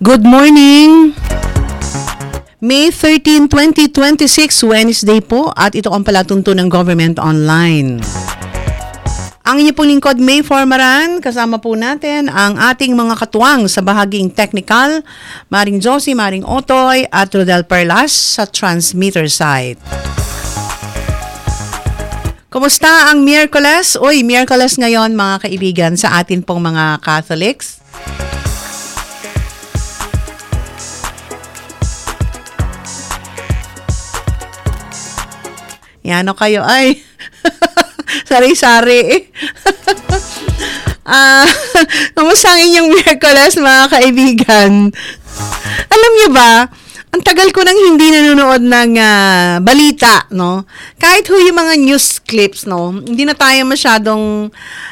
Good morning! May 13, 2026, Wednesday po at ito ang palatunto ng Government Online. Ang inyo pong lingkod, May Formaran, kasama po natin ang ating mga katuwang sa bahaging technical, Maring Josie, Maring Otoy at Rodel Perlas sa transmitter side. Kumusta ang Miyerkules? Uy, Miyerkules ngayon mga kaibigan sa atin pong mga Catholics. Yan o kayo. Ay, sari-sari. Kamusta ang inyong Miyerkules mga kaibigan? Alam niyo ba, ang tagal ko nang hindi nanonood ng balita, no? Kahit yung mga news clips, no? Hindi na tayo masyadong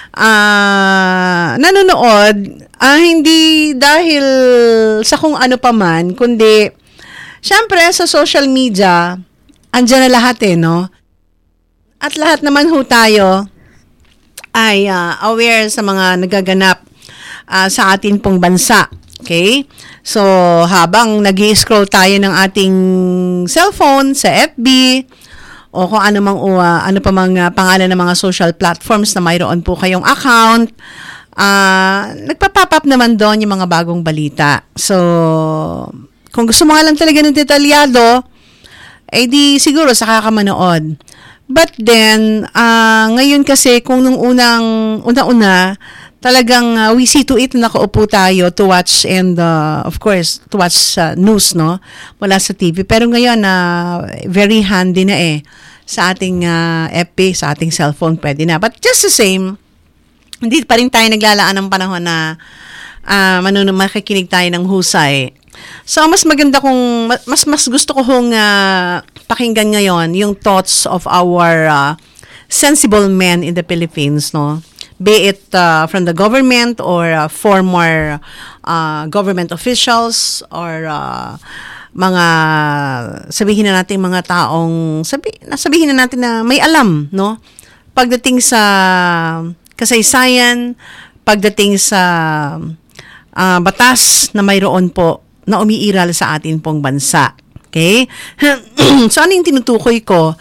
nanonood. Hindi dahil sa kung ano pa man, kundi, syempre sa social media, andyan na lahat no? At lahat naman tayo ay aware sa mga nagaganap sa atin pong bansa. Okay? So, habang nag-i-scroll tayo ng ating cellphone sa FB o kung ano pa mang pangalan ng mga social platforms na mayroon po kayong account, nagpa-pop up naman doon yung mga bagong balita. So, kung gusto mo nga lang talaga ng detalyado, di siguro saka ka manood. But then, ngayon kasi kung nung una-una, talagang we see to it na nakaupo tayo to watch and of course, to watch news, no? Wala sa TV. Pero ngayon, very handy na sa ating FB, sa ating cellphone, pwede na. But just the same, hindi pa rin tayo naglalaan ng panahon na makikinig tayo ng husay. So, mas maganda mas gusto ko pakinggan ngayon yung thoughts of our sensible men in the Philippines, no? Be it from the government or former government officials or mga sabihin na natin mga taong sabihin na natin na may alam, no? Pagdating sa kasaysayan, pagdating sa batas na mayroon po na umiiral sa atin pong bansa. Okay? So, ano yung tinutukoy ko?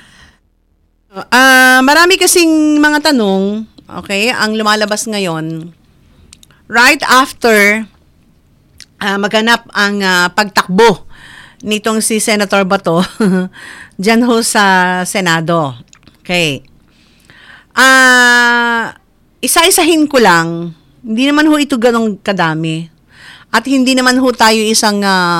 Marami kasing mga tanong, okay, ang lumalabas ngayon, right after maganap ang pagtakbo nitong si Senator Bato dyan sa Senado. Okay. Isa-isahin ko lang, hindi naman ito ganong kadami. At hindi naman tayo isang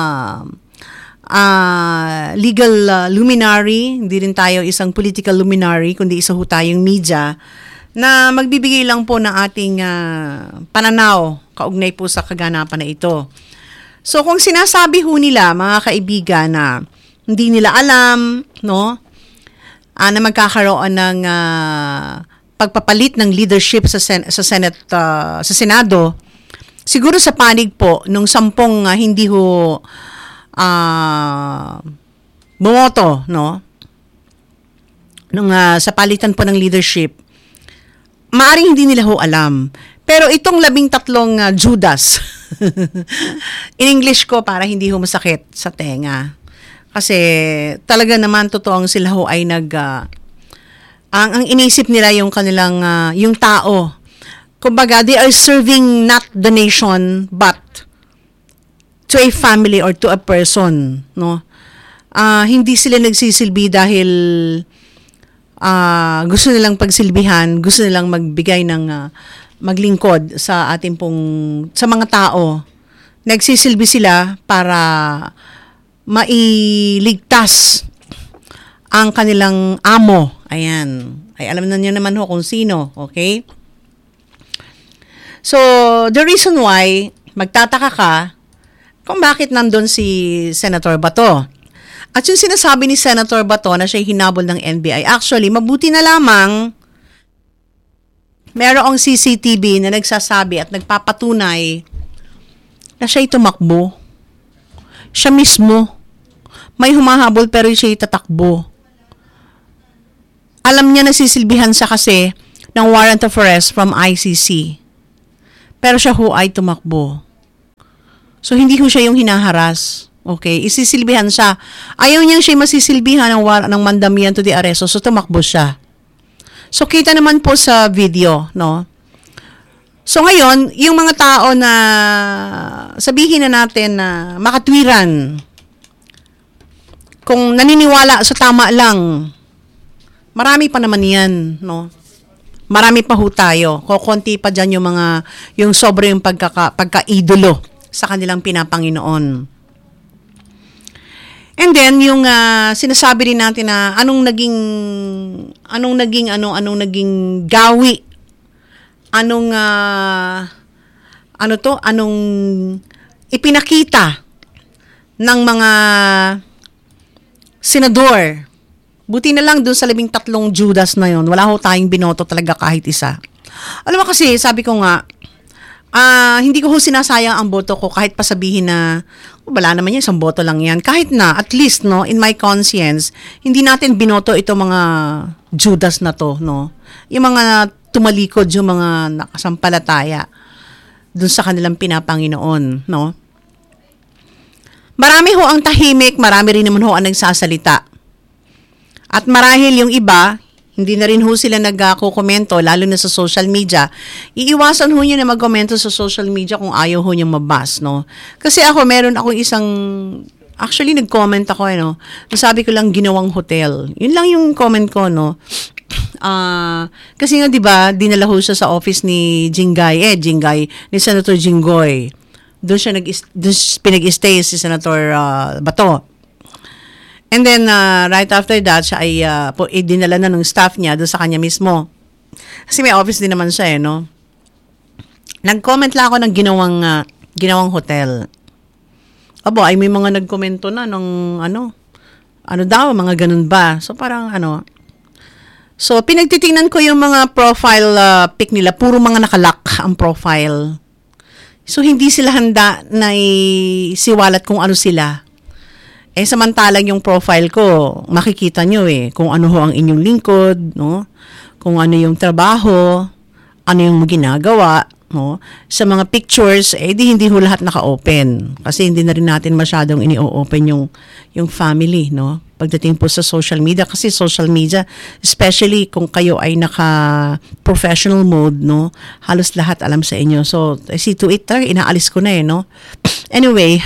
legal luminary, hindi rin tayo isang political luminary, kundi isa tayong media na magbibigay lang po ng ating pananaw kaugnay po sa kaganapan na ito. So kung sinasabi nila, mga kaibigan, na hindi nila alam, no, na magkakaroon ng pagpapalit ng leadership sa Senate, sa Senado, siguro sa panig po nung 10 hindi bumoto, no? Nung sa palitan po ng leadership, maaring hindi nila alam. Pero itong 13 Judas, in English ko para hindi masakit sa tenga. Kasi talaga naman totoong sila ay ang inisip nila yung kanilang, yung tao. Kumbaga, they are serving not the nation, but to a family or to a person, no? Hindi sila nagsisilbi dahil gusto nilang pagsilbihan, gusto nilang magbigay ng maglingkod sa ating sa mga tao. Nagsisilbi sila para mailigtas ang kanilang amo. Ayan. Ay, alam na niyo naman kung sino, okay? So, the reason why magtataka ka kung bakit nandun si Senator Bato. At yung sinasabi ni Senator Bato na siya'y hinabol ng NBI, actually, mabuti na lamang merong CCTV na nagsasabi at nagpapatunay na siya'y tumakbo. Siya mismo. May humahabol pero siya'y tatakbo. Alam niya na sisilbihan siya kasi ng warrant of arrest from ICC. Pero siya ay tumakbo. So, hindi ho siya yung hinaharas. Okay? Isisilbihan siya. Ayaw niyang siya masisilbihan ng mandamiento de arresto. So, tumakbo siya. So, kita naman po sa video, no? So, ngayon, yung mga tao na sabihin na natin na makatwiran, kung naniniwala sa tama lang, marami pa naman yan, no? Marami pa ho tayo. Kukunti pa dyan yung sobrang pagka-idolo sa kanilang pinapanginoon. And then, yung sinasabi rin natin na anong naging gawi, anong ipinakita ng mga senador. Buti na lang doon sa 13 Judas na yon, wala ho tayong binoto talaga kahit isa. Alam mo kasi, sabi ko nga, hindi ko ho sinasayang ang boto ko kahit pa sabihin na wala naman yan, isang boto lang yan. Kahit na, at least, no, in my conscience, hindi natin binoto ito mga Judas na to, no. Yung mga tumalikod, yung mga nakasampalataya doon sa kanilang pinapanginoon, no. Marami ho ang tahimik, marami rin naman ho ang nagsasalita. At marahil yung iba, hindi na rin ho sila nagko-komento, lalo na sa social media. Iiwasan ho nyo na mag-komento sa social media kung ayaw ho nyo mabas, no? Kasi ako, meron akong actually nag-comment ako, no? Sabi ko lang, ginawang hotel. Yun lang yung comment ko, no? Kasi nga, di ba, dinala ho siya sa office ni Jingay, ni Senator Jinggoy. Doon siya pinag-stay si Senator Bato. And then, right after that, siya ay dinala na ng staff niya doon sa kanya mismo. Kasi may office din naman siya, no? Nag-comment lang ako ng ginawang hotel. Abo, ay may mga nagkomento na ng ano daw, mga ganun ba? So, parang So, pinagtitingnan ko yung mga profile pic nila. Puro mga nakalock ang profile. So, hindi sila handa na isiwalat kung ano sila. Samantalang yung profile ko, makikita nyo kung ano ho ang inyong lingkod, no? Kung ano yung trabaho, ano yung ginagawa, no? Sa mga pictures, hindi ho lahat naka-open. Kasi hindi na rin natin masyadong ini-open yung family, no? Pagdating po sa social media. Kasi social media, especially kung kayo ay naka-professional mode, no? Halos lahat alam sa inyo. So, see to it, inaalis ko na no? Anyway,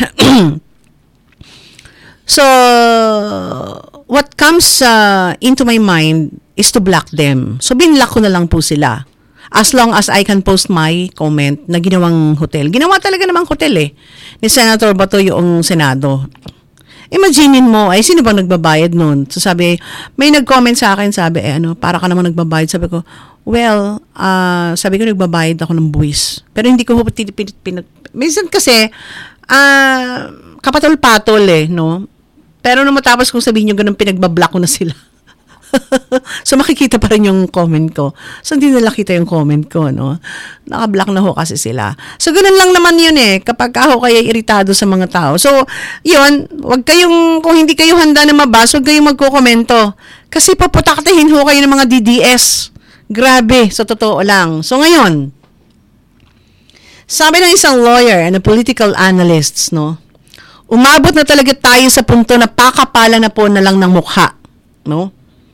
so, what comes into my mind is to block them. So, binlock ko na lang po sila. As long as I can post my comment na ginawang hotel. Ginawa talaga namang hotel ni Senator Bato yung Senado. Imaginin mo, sino bang nagbabayad nun? So, sabi, may nag-comment sa akin, sabi, para ka naman nagbabayad. Sabi ko, well, sabi ko, nagbabayad ako ng buwis. Pero hindi ko minsan kasi, kapatol-patol no? Pero nung matapos kong sabihin yung ganun, pinagbablock ko na sila. So, makikita pa rin yung comment ko. So, hindi nila kita yung comment ko, no? Naka-block na ho kasi sila. So, ganun lang naman yun kapag ako kayo iritado sa mga tao. So, yun, kung hindi kayo handa na mabasa, huwag kayong magko-komento. Kasi paputaktihin ho kayo ng mga DDS. Grabe, sa totoo lang. So, ngayon, sabi ng isang lawyer and a political analyst, no? Umabot na talaga tayo sa punto na pakapala na po na lang ng mukha. No?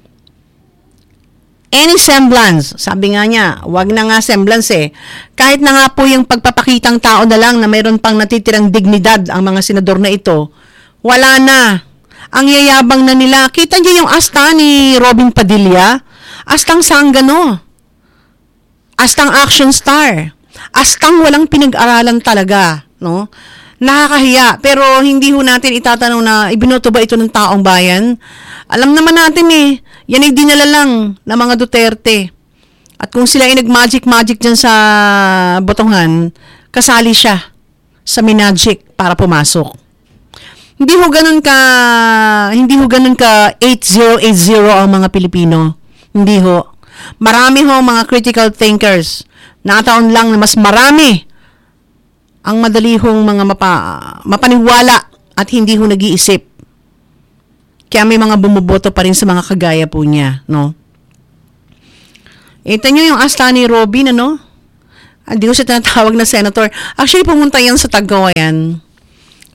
Any semblance, sabi nga niya, wag na nga semblance Kahit na nga po yung pagpapakitang tao na lang na mayroon pang natitirang dignidad ang mga senador na ito, wala na. Ang yayabang na nila. Kita niyo yung asta ni Robin Padilla? Astang sanggano. Astang action star. Astang walang pinag-aralan talaga. No? Nakakahiya. Pero hindi ho natin itatanong na ibinoto ba ito ng taong bayan? Alam naman natin yan ay dinala lang ng mga Duterte. At kung sila ay nag-magic dyan sa botohan, kasali siya sa Minagic para pumasok. Hindi ho ganun ka 8080 ang mga Pilipino. Hindi ho. Marami ho mga critical thinkers. Nataon lang na mas marami ang madali hong mga mapaniwala at hindi ho nag-iisip. Kaya may mga bumuboto pa rin sa mga kagaya po niya, no? Ito nyo yung asta ni Robin, Hindi ko siya tinatawag na senator. Actually, pumunta yan sa Tagawayan.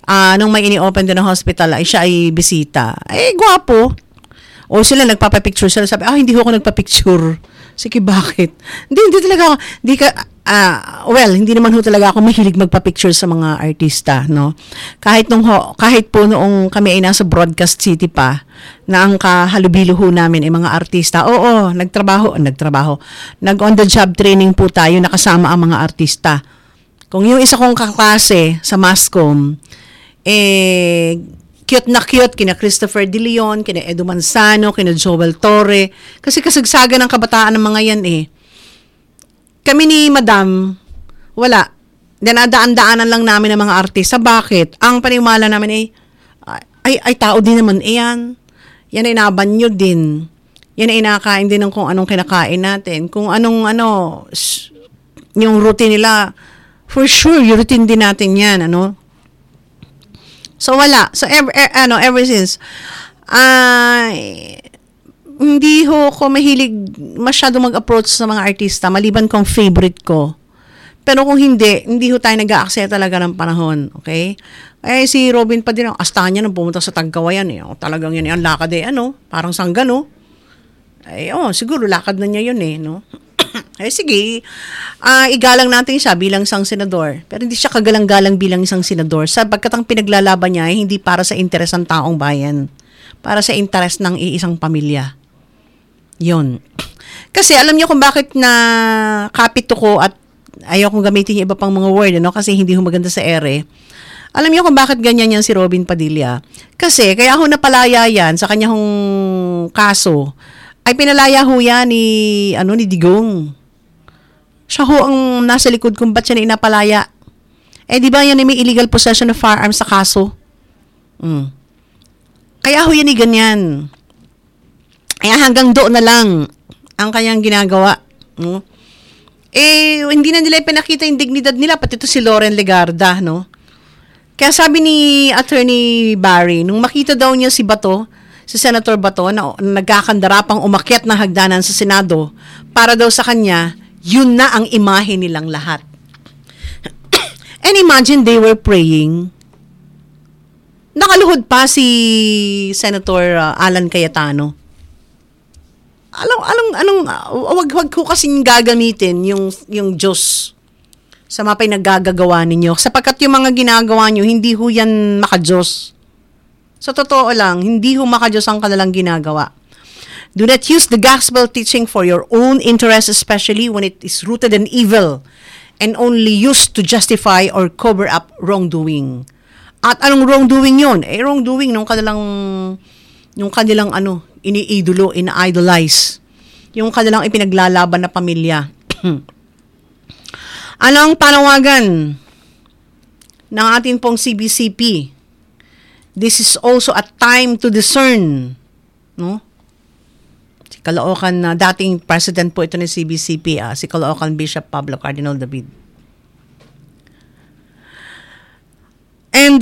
nung may ini-open din ng hospital, ay siya ay bisita. Gwapo. O sila nagpapapicture sila. Sabi, hindi ako nagpapicture. Sige, bakit? Hindi talaga ako. Hindi naman ho talaga ako mahilig magpa-picture sa mga artista, no? Kahit po noong kami ay nasa Broadcast City pa, na ang kahalubilo ho namin ay mga artista. Oo, nagtrabaho. Nag-on the job training po tayo, nakasama ang mga artista. Kung yung isa kong kaklase sa Mascom, cute na cute, kina Christopher De Leon, kina Edu Manzano, kina Joel Torre. Kasi kasagsagan ng kabataan ng mga yan Kami ni Madam, wala. Dinadaan-daanan lang namin ng mga artista. Bakit? Ang paniwala namin ay tao din naman. Yan. Yan ay nabanyo din. Yan ay nakain din ng kung anong kinakain natin. Kung anong yung routine nila. For sure, yung routine din natin yan. So, wala. So, ever since, hindi ho ko mahilig masyado mag-approach sa mga artista, maliban kong favorite ko. Pero kung hindi ho tayo nag-a-accept talaga ng panahon. Okay? Si Robin pa din, asta niya nang pumunta sa Tagkawayan. Talagang yan, ang lakad parang sangga, siguro lakad na niya yun, no? Sige, igalang natin siya bilang isang senador. Pero hindi siya kagalang-galang bilang isang senador. Sapagkat ang pinaglalaban niya ay hindi para sa interes ng taong bayan. Para sa interes ng iisang pamilya. Yun. Kasi alam niyo kung bakit na kapito ko at ayaw kong gamitin yung iba pang mga word, kasi hindi ho maganda sa ere. Alam niyo kung bakit ganyan yan si Robin Padilla. Kasi kaya ho napalaya yan sa kanyang kaso, ay pinalaya ho yan ni Digong. Siya ho ang nasa likod kung ba't siya na inapalaya. Di ba yan ay may illegal possession of firearms sa kaso? Kaya ho yan ganyan. Kaya hanggang doon na lang ang kanyang ginagawa. Hindi na nila pinakita yung dignidad nila, pati ito si Loren Legarda, Kaya sabi ni Attorney Barry, nung makita daw niya si Senator Bato, na nagkakandarapang umakyat ng hagdanan sa Senado, para daw sa kanya, yun na ang imahe nilang lahat. And imagine they were praying. Nakaluhod pa si Senator Alan Cayetano. Wag ko kasing gagamitin yung Diyos sa mga pinaggagawa ninyo. Sapagkat yung mga ginagawa nyo, hindi ho yan maka-Diyos. Sa totoo lang, hindi ho maka-Diyos ang kanilang ginagawa. Do not use the gospel teaching for your own interest, especially when it is rooted in evil and only used to justify or cover up wrongdoing. At anong wrongdoing yun? Wrongdoing nung kanilang iniidolo, ina-idolize. Yung kanilang ipinaglalaban na pamilya. Ano ang panawagan ng ating pong CBCP? This is also a time to discern. Si Caloocan, dating president po ito ng CBCP, si Caloocan Bishop Pablo Cardinal David. And,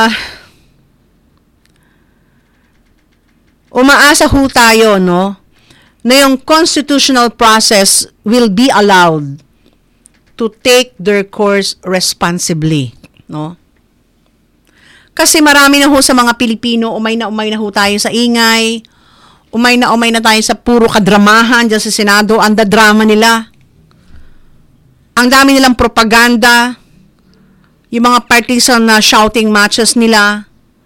umaasa ho tayo, na yung constitutional process will be allowed to take their course responsibly, Kasi marami na ho sa mga Pilipino, umay na ho tayo sa ingay, umay na tayo sa puro kadramahan dyan sa Senado, ang dadrama nila. Ang dami nilang propaganda, yung mga partisan na shouting matches nila.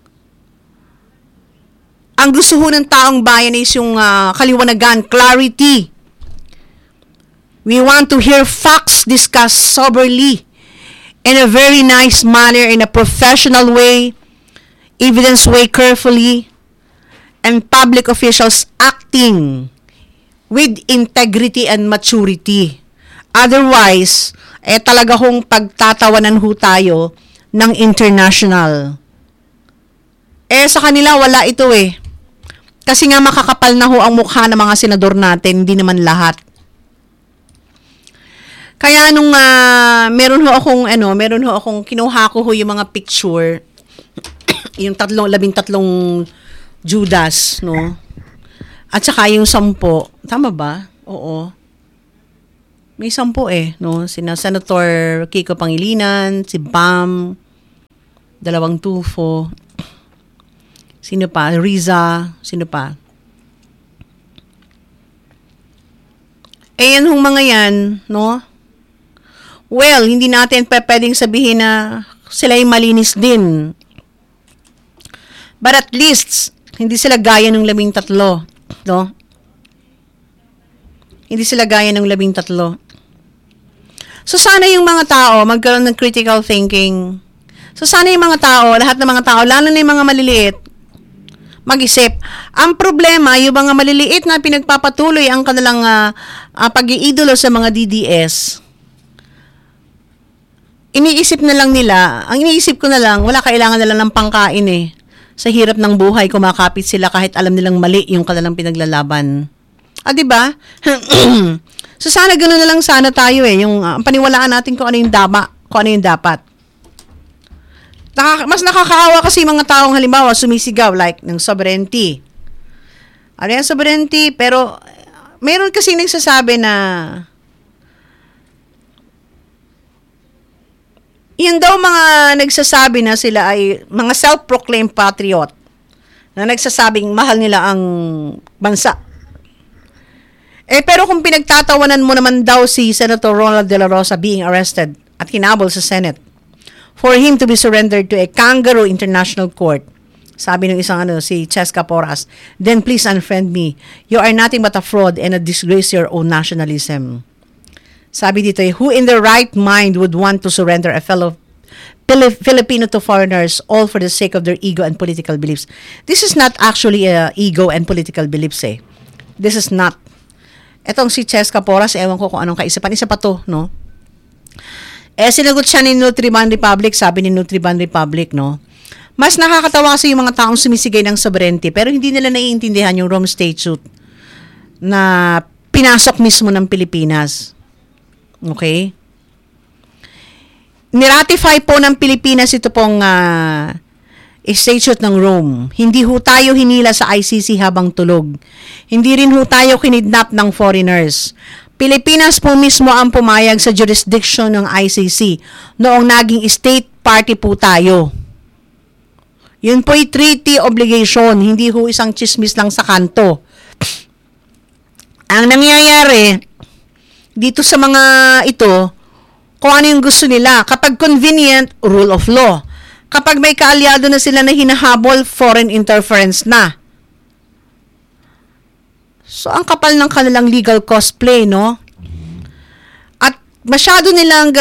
Ang gusto ho ng taong bayan is yung kaliwanagan, clarity. We want to hear facts discussed soberly, in a very nice manner, in a professional way, evidence way carefully, and public officials acting with integrity and maturity. Otherwise, talaga hong pagtatawanan ho tayo ng international. Sa kanila wala ito Kasi nga makakapal na ho ang mukha ng mga senador natin, hindi naman lahat. Kaya nung meron ho akong kinuha ko ho yung mga picture, yung 13 Judas, At saka yung 10, tama ba? Oo. May 10 Sina Senator Kiko Pangilinan, si Bam, 2 Tufo, sino pa? Riza, sino pa? Yan hong mga yan, no? Well, hindi natin pwedeng sabihin na sila ay malinis din. But at least, hindi sila gaya ng 13, no? Hindi sila gaya ng 13. So, sana yung mga tao magkaroon ng critical thinking. So, sana yung mga tao, lahat ng mga tao, lalo na yung mga maliliit, mag-isip. Ang problema, yung mga maliliit na pinagpapatuloy ang kanilang pag-iidolo sa mga DDS, iniisip na lang nila, ang iniisip ko na lang, wala kailangan na lang ng pangkain eh. Sa hirap ng buhay, kumakapit sila kahit alam nilang mali yung kanilang pinaglalaban. Diba? So, sana gano'n na lang sana tayo eh. Yung paniwalaan natin kung ano yung kung ano yung dapat. Mas nakakaawa kasi mga taong halimbawa sumisigaw like ng sovereignty. Ano yung sovereignty? Pero meron kasi nagsasabi na yun daw mga nagsasabi na sila ay mga self-proclaimed patriot na nagsasabing mahal nila ang bansa. Pero kung pinagtatawanan mo naman daw si Senator Ronald De La Rosa being arrested at hinabol sa Senate for him to be surrendered to a kangaroo international court, sabi ng isang si Cheska Porras, then please unfriend me. You are nothing but a fraud and a disgrace to your own nationalism. Sabi dito, who in their right mind would want to surrender a fellow Filipino to foreigners all for the sake of their ego and political beliefs? This is not actually ego and political beliefs eh. This is not. Etong si Cheska Porras, ewan ko kung anong kaisipan. Isa pa to, no? Sinagot siya ni Nutriban Republic, sabi ni Nutriban Republic, no? Mas nakakatawa kasi yung mga taong sumisigay ng sovereignty, pero hindi nila naiintindihan yung Rome Statute na pinasok mismo ng Pilipinas. Okay? Niratify po ng Pilipinas ito pong Statute ng Rome. Hindi ho tayo hinila sa ICC habang tulog. Hindi rin ho tayo kinidnap ng foreigners. Pilipinas po mismo ang pumayag sa jurisdiction ng ICC noong naging state party po tayo. Yun po'y treaty obligation, hindi ho isang chismis lang sa kanto. Ang nangyayari dito sa mga ito, kung ano yung gusto nila. Kapag convenient, rule of law. Kapag may kaalyado na sila na hinahabol, foreign interference na. So, ang kapal ng kanilang legal cosplay, no? At masyado nilang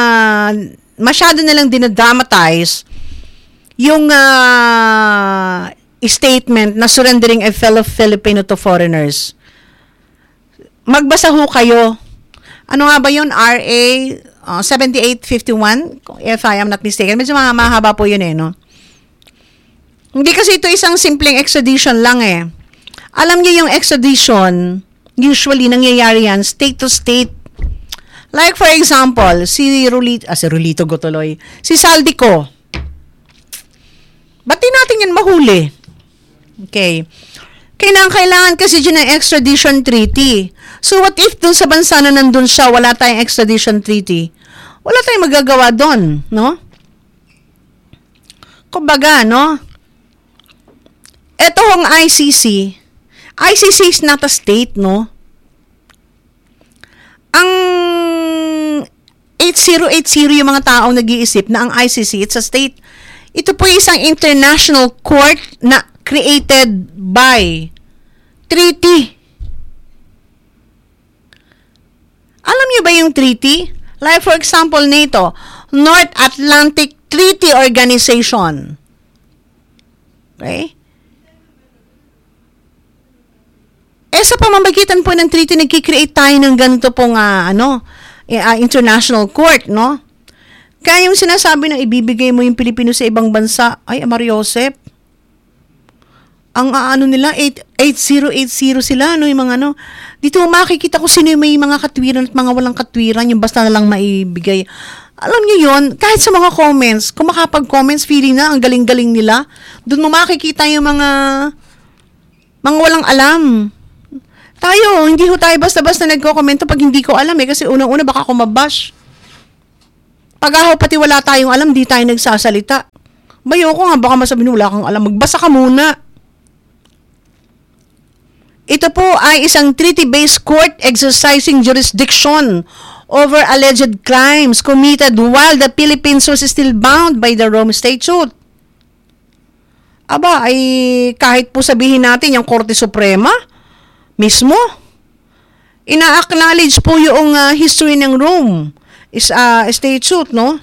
dinadramatize yung statement na surrendering a fellow Filipino to foreigners. Magbasa ho kayo. Ano nga ba yun? RA 7851? If I am not mistaken. Medyo mahaba po yun eh, no? Hindi kasi ito isang simpleng extradition lang eh. Alam niyo yung extradition, usually nangyayari yan state to state. Like for example, si Rolito Gotuloy, si Saldico. Ba't di natin yan mahuli? Okay. Kailangan kasi dyan ng extradition treaty. So what if dun sa bansa na nandun siya, wala tayong extradition treaty? Wala tayong magagawa dun, no? Kumbaga, no? Ito hong ICC is not a state, no? Ang 8080 yung mga taong nag-iisip na ang ICC, it's a state. Ito po isang international court na created by treaty. Alam niyo ba yung treaty? Like for example nito, North Atlantic Treaty Organization. Okay? Sa pamamagitan po ng treaty, nagkikreate tayo ng ganito pong international court, no? Kaya yung sinasabi na ibibigay mo yung Pilipino sa ibang bansa, ay, Mariosep, ang nila, 8080 sila, no? Yung mga dito makikita ko sino yung may mga katwiran at mga walang katwiran, yung basta na lang maibigay. Alam niyo yun, kahit sa mga comments, kung makapag-comments, feeling na, ang galing-galing nila, doon mo makikita yung mga walang alam. Tayo, hindi ho tayo basta-basta nagko-komento pag hindi ko alam kasi unang-una baka ako mabash. Pag pati wala tayong alam, di tayo nagsasalita. Bayo ko nga, baka masabihin wala kang alam. Magbasa ka muna. Ito po ay isang treaty-based court exercising jurisdiction over alleged crimes committed while the Philippines was still bound by the Rome Statute. Aba, ay kahit po sabihin natin yung Korte Suprema mismo, ina-acknowledge po yung history ng Rome Statute, no?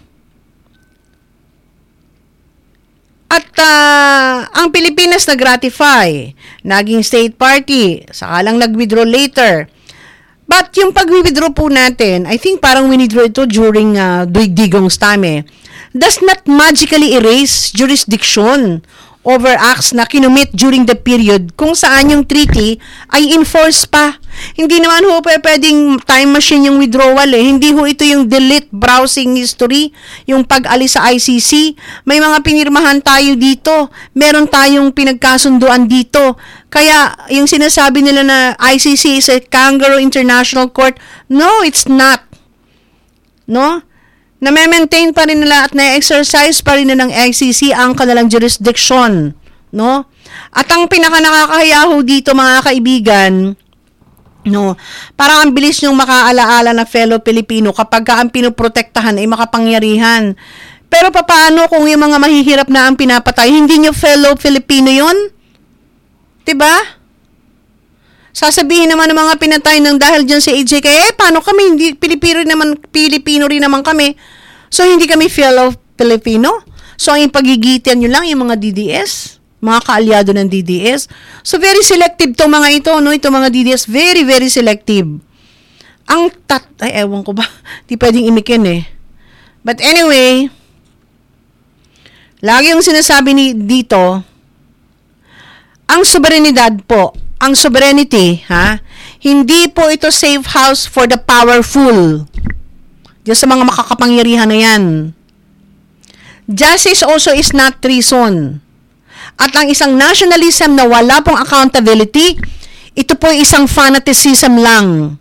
At ang Pilipinas nag-ratify, naging state party, saka lang nag-withdraw later. But yung pag-withdraw po natin, I think parang withdraw ito during Digong's time, does not magically erase jurisdiction over acts na kinumit during the period kung saan yung treaty ay enforced pa. Hindi naman ho pwedeng time machine yung withdrawal Hindi ho ito yung delete browsing history, yung pag-alis sa ICC. May mga pinirmahan tayo dito. Meron tayong pinagkasunduan dito. Kaya yung sinasabi nila na ICC is a kangaroo international court, no, it's not. No? Na-maintain pa rin nila at na-exercise pa rin nila ng ICC ang kanilang jurisdiction, no? At ang pinaka-nakakahiya ho dito, mga kaibigan, no, parang ang bilis nyong makaalaala na fellow Pilipino kapag ang pinoprotektahan ay makapangyarihan. Pero paano kung yung mga mahihirap na ang pinapatay, hindi nyo fellow Filipino yun? Diba? Sasabihin naman ng mga pinatay ng dahil dyan si AJK, paano kami? Hindi, Pilipino rin naman kami. So, hindi kami fellow Filipino? So, ang pagigitan nyo lang yung mga DDS, mga kaalyado ng DDS. So, very selective tong mga ito, no? Itong mga DDS, very, very selective. Ewan ko ba? Di pwedeng imikin But anyway, lagi yung sinasabi dito, ang soberanidad po, ang sovereignty, hindi po ito safe house for the powerful. Diyan sa mga makakapangyarihan na yan. Justice also is not treason. At ang isang nationalism na wala pong accountability, ito po isang fanaticism lang.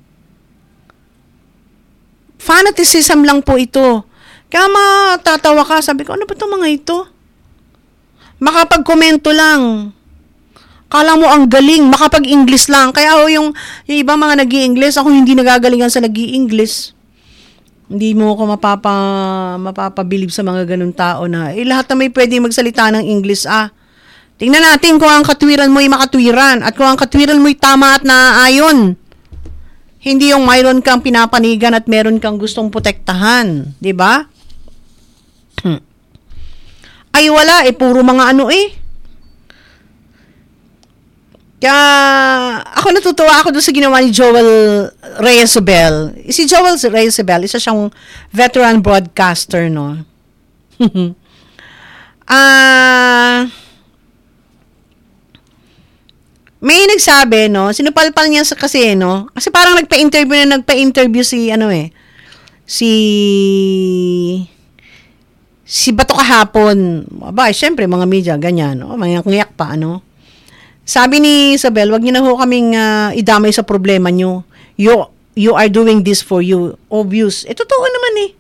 Fanaticism lang po ito. Kaya matatawa ka, sabi ko, ano ba itong mga ito? Makapag-komento lang. Kala mo ang galing, makapag-English lang. Kaya yung ibang mga nag-i-English, ako hindi nagagalingan sa nag-i-English. Hindi mo ako mapapabilib sa mga ganun tao na, lahat na may pwede magsalita ng English, Tingnan natin kung ang katwiran mo ay makatwiran at kung ang katwiran mo ay tama at naaayon. Hindi yung mayroon kang pinapanigan at meron kang gustong protektahan. Diba? Ay wala, puro mga Kaya, ako natutuwa ako doon sa ginawa ni Joel Reyes-Sobel. Si Joel Reyes-Sobel, isa siyang veteran broadcaster, no? May nagsabi, no? Sinupalpal niya kasi, no? Kasi parang nagpa-interview si Bato kahapon. Aba, syempre, mga media, ganyan, no? Mga ngiyak pa, ano? Sabi ni Isabel, wag niyo na ho kaming idamay sa problema niyo. You are doing this for you. Obvious. Totoo naman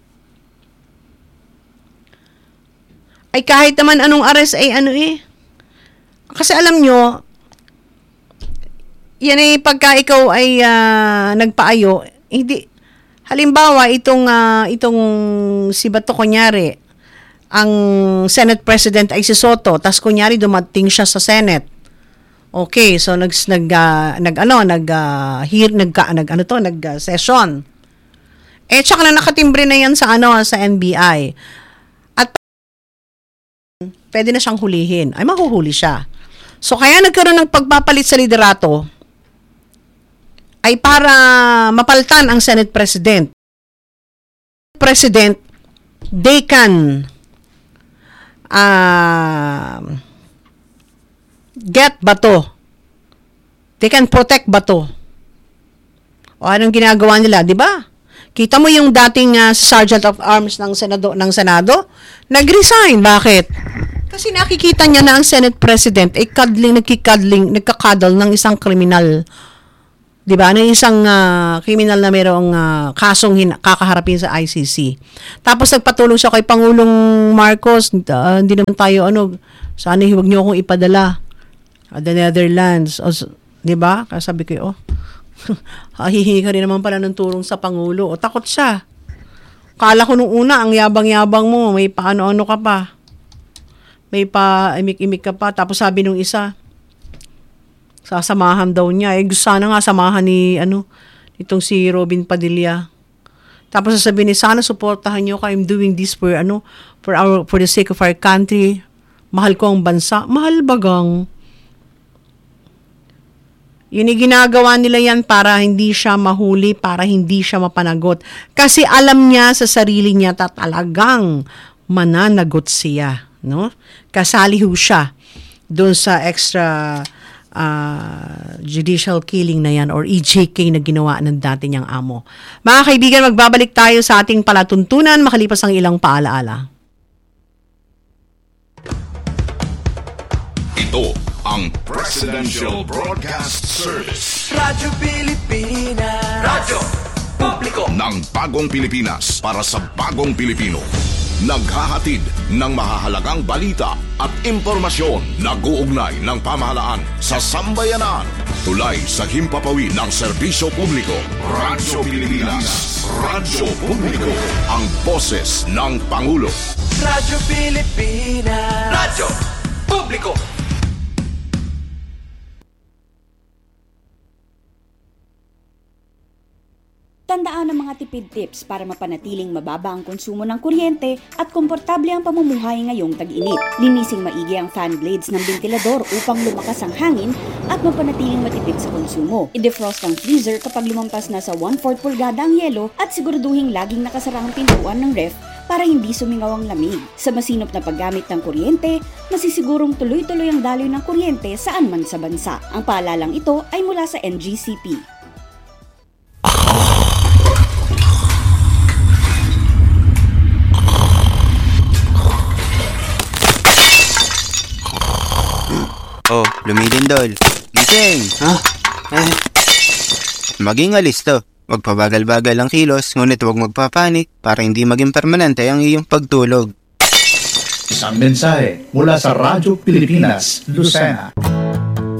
Ay kahit naman anong arrest ay Kasi alam nyo, yan pagka ikaw ay nagpaayo, hindi, halimbawa itong si Bato kunyari, ang Senate President ay si Soto, tas kunyari dumating siya sa Senate. Okay, so nag-session. Tsaka na nakatimbre na yan sa sa NBI. At pwede na siyang hulihin. Ay mahuhuli siya. So kaya nagkaroon ng pagpapalit sa liderato ay para mapaltan ang Senate President. They can get Bato. They can protect Bato. O anong ginagawa nila, di ba? Kita mo yung dating Sergeant of Arms ng Senado, nag-resign. Bakit? Kasi nakikita niya na ang Senate President ay nagkakadal ng isang kriminal. 'Di ba? Ano yung isang criminal na mayroong kasong kakaharapin sa ICC. Tapos nagpatulong siya kay Pangulong Marcos, hindi naman tayo sana huwag niyo akong ipadala the Netherlands. 'Di ba? Kasi sabi ko, hihingi ka rin naman pala ng tulong sa Pangulo. Takot siya. Kala ko nung una, ang yabang-yabang mo, may paano-ano ka pa. May pa-imik-imik ka pa. Tapos sabi nung isa, sasamahan daw niya. Sana nga samahan itong si Robin Padilla. Tapos sasabihin niya, sana suportahan niyo ka. I'm doing this for the sake of our country. Mahal ko ang bansa. Mahal bagang. Yun yung ginagawa nila yan para hindi siya mahuli, para hindi siya mapanagot. Kasi alam niya sa sarili niya talagang mananagot siya. No? Kasali ho siya doon sa extra judicial killing na yan or EJK na ginawa ng dati niyang amo. Mga kaibigan, magbabalik tayo sa ating palatuntunan makalipas ang ilang paalaala. Ito ang Presidential Broadcast Service. Radyo Pilipinas. Radyo Publiko ng bagong Pilipinas para sa bagong Pilipino. Naghahatid ng mahahalagang balita at impormasyon na guugnay ng pamahalaan sa sambayanan. Tulay sa himpapawid ng serbisyo publiko. Radyo Pilipinas. Radyo Publiko. Ang boses ng Pangulo. Radyo Pilipinas. Radyo Publiko. Tandaan ang mga tipid tips para mapanatiling mababa ang konsumo ng kuryente at komportable ang pamumuhay ngayong tag-init. Linising maigi ang fan blades ng ventilador upang lumakas ang hangin at mapanatiling matipid sa konsumo. I-defrost ang freezer kapag lumampas na sa 1/4 pulgada ang yelo at siguraduhin laging nakasara ang pintuan ng ref para hindi sumingaw ang lamig. Sa masinop na paggamit ng kuryente, masisigurong tuloy-tuloy ang daloy ng kuryente saan man sa bansa. Ang paalalang ito ay mula sa NGCP. Oh, lumilindol. Gising! Ha? Maging alisto. Huwag pabagal-bagal ang kilos, ngunit huwag magpapanik para hindi maging permanente ang iyong pagtulog. Isang mensahe mula sa Radyo Pilipinas, Lucena.